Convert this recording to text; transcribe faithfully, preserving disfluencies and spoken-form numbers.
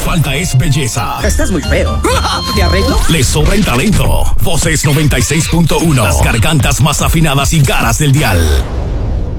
falta es belleza. Estás muy feo. ¿Te arreglo? Le sobra el talento. Voces noventa y seis punto uno. Las gargantas más afinadas y caras del dial.